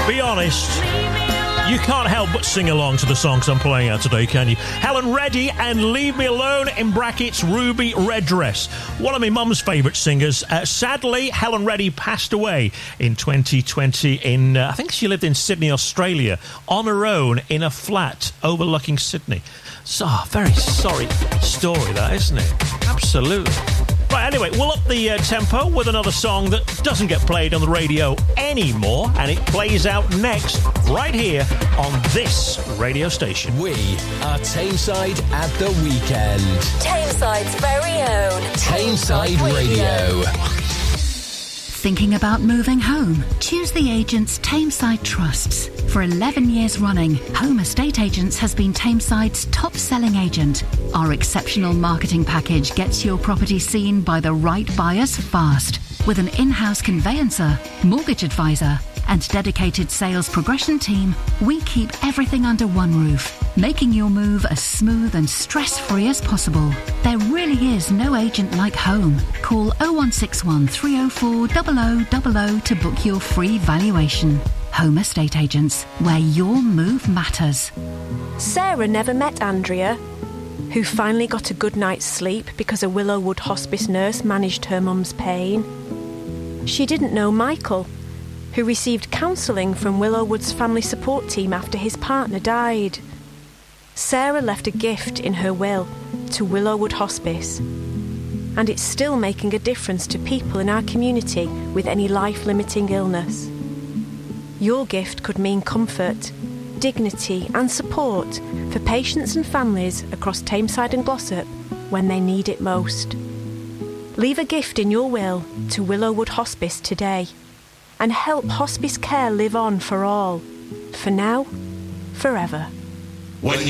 Be honest, you can't help but sing along to the songs I'm playing out today, can you? Helen Reddy and Leave Me Alone, in brackets, Ruby Red Dress. One of my mum's favourite singers. Sadly, Helen Reddy passed away in 2020 in, I think she lived in Sydney, Australia, on her own in a flat overlooking Sydney. So, very sorry story that, isn't it? Absolutely. Right, anyway, we'll up the tempo with another song that doesn't get played on the radio anymore, and it plays out next, right here on this radio station. We are Tameside at the weekend. Tameside's very own Tameside Radio. Thinking about moving home? Choose the agents Tameside trusts. For 11 years running, Home Estate Agents has been Tameside's top-selling agent. Our exceptional marketing package gets your property seen by the right buyers fast. With an in-house conveyancer, mortgage advisor, and dedicated sales progression team, we keep everything under one roof, making your move as smooth and stress-free as possible. There really is no agent like home. Call 0161 304 0000 to book your free valuation. Home Estate Agents, where your move matters. Sarah never met Andrea, who finally got a good night's sleep because a Willowwood hospice nurse managed her mum's pain. She didn't know Michael, who received counselling from Willowwood's family support team after his partner died. Sarah left a gift in her will to Willowwood Hospice, and it's still making a difference to people in our community with any life-limiting illness. Your gift could mean comfort, dignity and support for patients and families across Tameside and Glossop when they need it most. Leave a gift in your will to Willowwood Hospice today and help hospice care live on for all. For now, forever. When